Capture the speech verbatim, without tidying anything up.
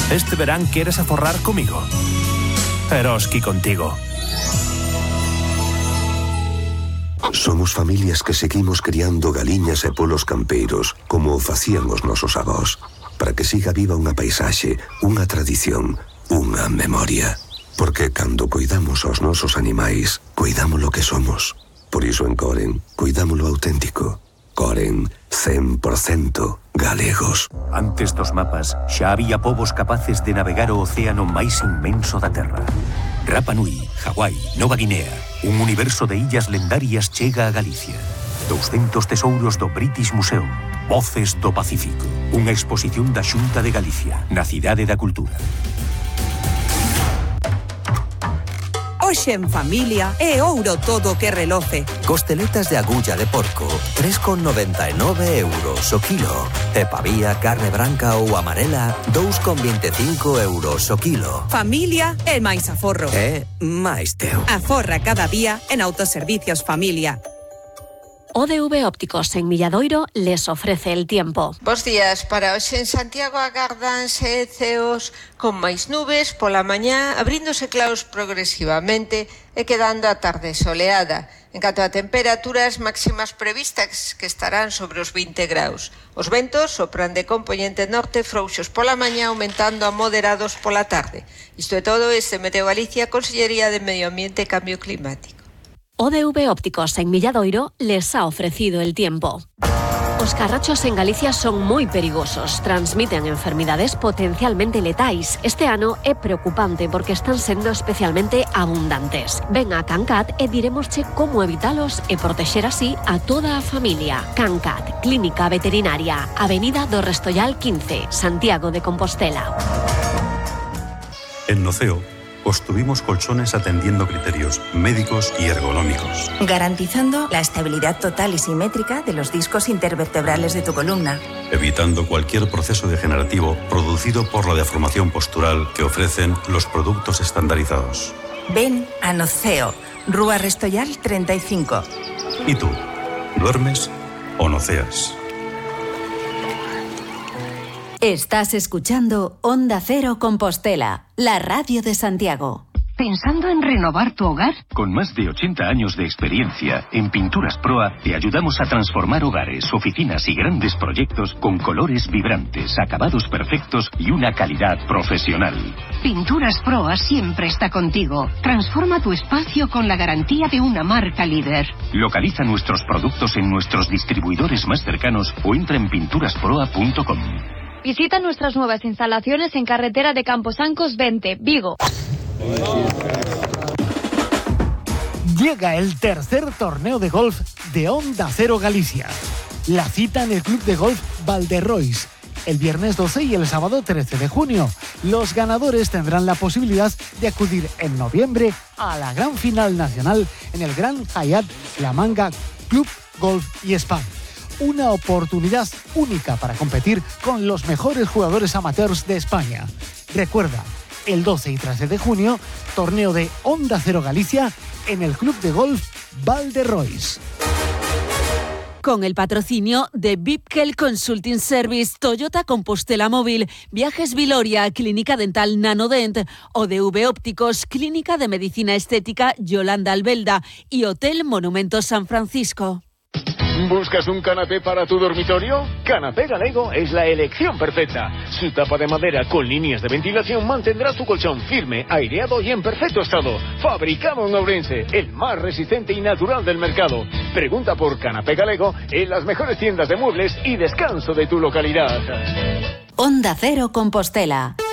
¿Este verán quieres aforrar conmigo? Eroski contigo. Somos familias que seguimos criando galiñas e polos campeiros como o facían os nosos avós, para que siga viva unha paisaxe, unha tradición, unha memoria. Porque cando cuidamos aos nosos animais, cuidamos lo que somos. Por iso en Coren, cuidamos lo auténtico. Coren, cen por cento galegos. Antes dos mapas, xa había povos capaces de navegar o océano máis inmenso da Terra. Rapa Nui, Hawái, Nova Guinea, un universo de illas lendarias chega a Galicia. douscentos tesouros do British Museum, Voces do Pacífico, unha exposición da Xunta de Galicia, na Cidade da Cultura. Hoxe en familia é ouro todo que reloce. Costeletas de agulla de porco, tres con noventa e nove euros o kilo. E pavía, carne branca ou amarela, dous con vinte e cinco euros o kilo. Familia é máis aforro. É máis teu. Aforra cada día en Autoservicios Familia. O D V Ópticos en Milladoiro les ofrece el tiempo. Bos días. Para hoxe en Santiago agárdanse ceos con máis nubes pola mañá, abríndose claros progresivamente e quedando a tarde soleada. En canto a temperaturas máximas previstas que estarán sobre os vinte graus. Os ventos sopran de compoñente norte frouxos pola mañá, aumentando a moderados pola tarde. Isto é todo. Este Meteo Galicia, Consellería de Medio Ambiente e Cambio Climático. O D V Ópticos en Milladoiro les ha ofrecido el tiempo. Os carrachos en Galicia son moi perigosos, transmiten enfermidades potencialmente letais. Este ano é preocupante porque están sendo especialmente abundantes. Ven a Cancat e diremosche como evitalos e protexer así a toda a familia. Cancat, Clínica Veterinaria, Avenida do Restollal quince, Santiago de Compostela. En Noceo construimos colchones atendiendo criterios médicos y ergonómicos, garantizando la estabilidad total y simétrica de los discos intervertebrales de tu columna, evitando cualquier proceso degenerativo producido por la deformación postural que ofrecen los productos estandarizados. Ven a Noceo, Rúa Restollal treinta y cinco. ¿Y tú? ¿Duermes o noceas? Estás escuchando Onda Cero Compostela, la radio de Santiago. ¿Pensando en renovar tu hogar? Con más de ochenta años de experiencia, en Pinturas Proa te ayudamos a transformar hogares, oficinas y grandes proyectos con colores vibrantes, acabados perfectos y una calidad profesional. Pinturas Proa siempre está contigo. Transforma tu espacio con la garantía de una marca líder. Localiza nuestros productos en nuestros distribuidores más cercanos o entra en pinturas proa punto com. Visita nuestras nuevas instalaciones en carretera de Camposancos veinte, Vigo. Llega el tercer torneo de golf de Onda Cero Galicia. La cita en el Club de Golf Valderrois, el viernes doce y el sábado trece de junio. Los ganadores tendrán la posibilidad de acudir en noviembre a la gran final nacional en el Gran Hyatt La Manga Club Golf y Spa. Una oportunidad única para competir con los mejores jugadores amateurs de España. Recuerda, el doce y trece de junio, torneo de Onda Cero Galicia en el Club de Golf Valderrois. Con el patrocinio de Vipkel Consulting Service, Toyota Compostela Móvil, Viajes Viloria, Clínica Dental Nanodent, O D V Ópticos, Clínica de Medicina Estética Yolanda Albelda y Hotel Monumento San Francisco. ¿Buscas un canapé para tu dormitorio? Canapé Galego es la elección perfecta. Su tapa de madera con líneas de ventilación mantendrá tu colchón firme, aireado y en perfecto estado. Fabricado en Ourense, el más resistente y natural del mercado. Pregunta por Canapé Galego en las mejores tiendas de muebles y descanso de tu localidad. Onda Cero Compostela.